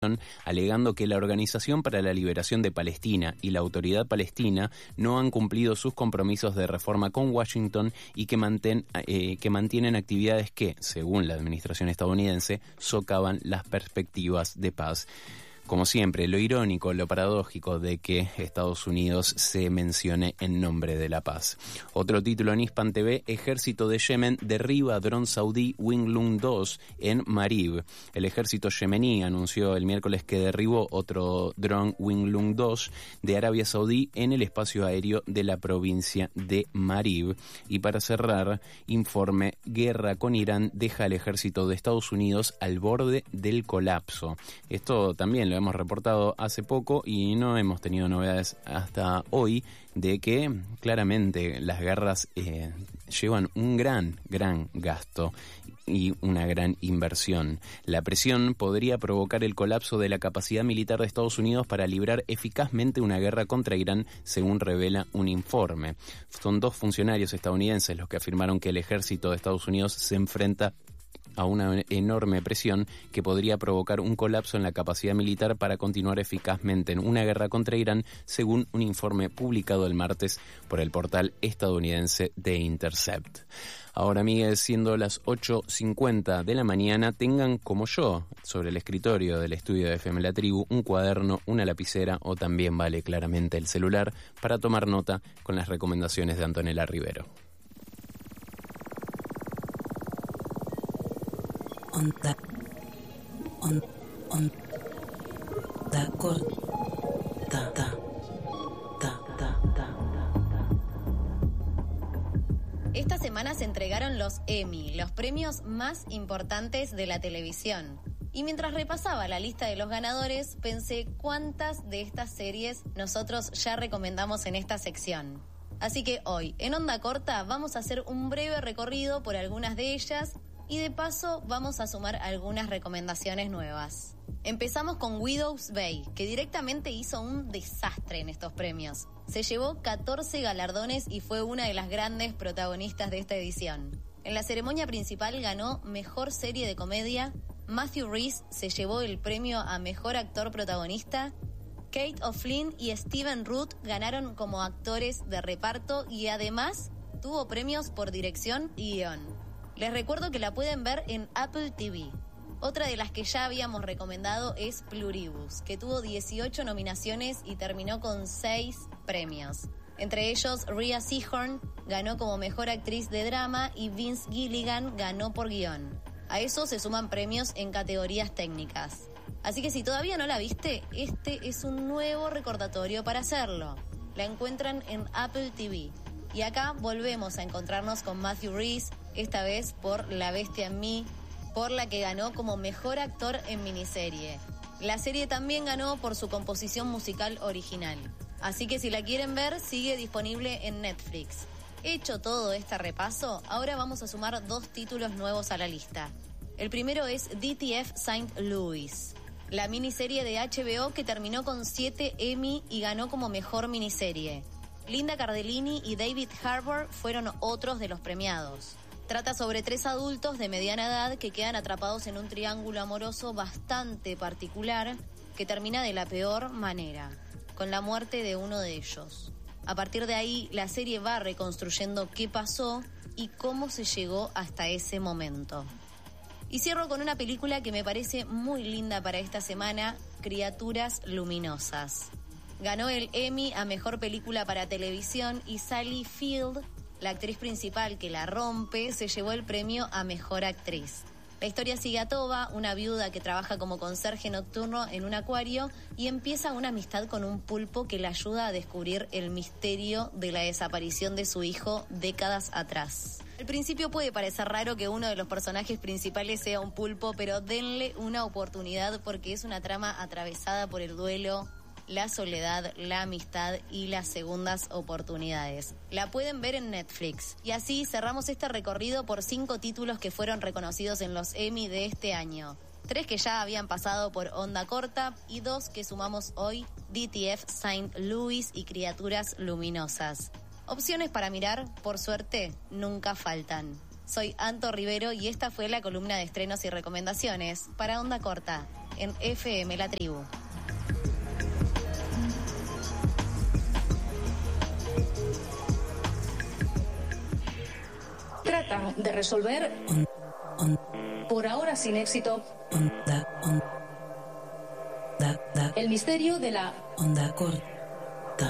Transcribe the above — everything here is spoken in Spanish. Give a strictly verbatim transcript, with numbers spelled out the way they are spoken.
alegando que la Organización para la Liberación de Palestina y la Autoridad Palestina no han cumplido sus compromisos de reforma con Washington y que, mantén, eh, que mantienen actividades que, según la administración estadounidense, socavan las perspectivas de paz. Como siempre, lo irónico, lo paradójico de que Estados Unidos se mencione en nombre de la paz. Otro título en Hispan T V, Ejército de Yemen derriba dron saudí Winglung dos en Marib. El ejército yemení anunció el miércoles que derribó otro dron Winglung dos de Arabia Saudí en el espacio aéreo de la provincia de Marib. Y para cerrar, informe, guerra con Irán deja al ejército de Estados Unidos al borde del colapso. Esto también lo hemos reportado hace poco y no hemos tenido novedades hasta hoy de que claramente las guerras eh, llevan un gran, gran gasto y una gran inversión. La presión podría provocar el colapso de la capacidad militar de Estados Unidos para librar eficazmente una guerra contra Irán, según revela un informe. Son dos funcionarios estadounidenses los que afirmaron que el ejército de Estados Unidos se enfrenta a una enorme presión que podría provocar un colapso en la capacidad militar para continuar eficazmente en una guerra contra Irán, según un informe publicado el martes por el portal estadounidense The Intercept. Ahora, amigues, siendo las ocho cincuenta de la mañana, tengan como yo, sobre el escritorio del estudio de F M La Tribu, un cuaderno, una lapicera o también vale claramente el celular para tomar nota con las recomendaciones de Antonella Rivero. Onda, on, onda corta, ta, ta, ta, ta. Esta semana se entregaron los Emmy, los premios más importantes de la televisión. Y mientras repasaba la lista de los ganadores, pensé cuántas de estas series nosotros ya recomendamos en esta sección. Así que hoy, en Onda Corta, vamos a hacer un breve recorrido por algunas de ellas. Y de paso vamos a sumar algunas recomendaciones nuevas. Empezamos con Widow's Bay, que directamente hizo un desastre en estos premios. Se llevó catorce galardones y fue una de las grandes protagonistas de esta edición. En la ceremonia principal ganó Mejor Serie de Comedia, Matthew Rhys se llevó el premio a Mejor Actor Protagonista, Kate O'Flynn y Stephen Root ganaron como actores de reparto y además tuvo premios por dirección y guión. Les recuerdo que la pueden ver en Apple T V. Otra de las que ya habíamos recomendado es Pluribus, que tuvo dieciocho nominaciones y terminó con seis premios. Entre ellos, Rhea Seehorn ganó como Mejor Actriz de Drama y Vince Gilligan ganó por guión. A eso se suman premios en categorías técnicas. Así que si todavía no la viste, este es un nuevo recordatorio para hacerlo. La encuentran en Apple T V. Y acá volvemos a encontrarnos con Matthew Rhys, esta vez por La Bestia en mí, por la que ganó como Mejor Actor en Miniserie. La serie también ganó por su composición musical original. Así que si la quieren ver, sigue disponible en Netflix. Hecho todo este repaso, ahora vamos a sumar dos títulos nuevos a la lista. El primero es D T F Saint Louis, la miniserie de H B O que terminó con siete Emmy y ganó como Mejor Miniserie. Linda Cardellini y David Harbour fueron otros de los premiados. Trata sobre tres adultos de mediana edad que quedan atrapados en un triángulo amoroso bastante particular que termina de la peor manera, con la muerte de uno de ellos. A partir de ahí, la serie va reconstruyendo qué pasó y cómo se llegó hasta ese momento. Y cierro con una película que me parece muy linda para esta semana, Criaturas Luminosas. Ganó el Emmy a Mejor Película para Televisión y Sally Field, la actriz principal que la rompe, se llevó el premio a Mejor Actriz. La historia sigue a Tova, una viuda que trabaja como conserje nocturno en un acuario y empieza una amistad con un pulpo que la ayuda a descubrir el misterio de la desaparición de su hijo décadas atrás. Al principio puede parecer raro que uno de los personajes principales sea un pulpo, pero denle una oportunidad porque es una trama atravesada por el duelo, la soledad, la amistad y las segundas oportunidades. La pueden ver en Netflix. Y así cerramos este recorrido por cinco títulos que fueron reconocidos en los Emmy de este año. Tres que ya habían pasado por Onda Corta y dos que sumamos hoy, D T F Saint Louis y Criaturas Luminosas. Opciones para mirar, por suerte, nunca faltan. Soy Anto Rivero y esta fue la columna de estrenos y recomendaciones para Onda Corta. en F M La Tribu. Tratan de resolver, on, on, por ahora sin éxito, onda, on, da, da, el misterio de la onda corta.